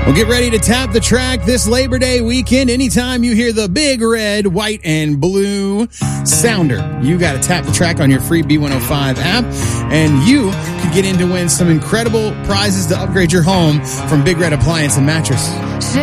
Well, get ready to tap the track this Labor Day weekend. Anytime you hear the big red, white, and blue sounder, you got to tap the track on your free B105 app, and you could get in to win some incredible prizes to upgrade your home from Big Red Appliance and Mattress.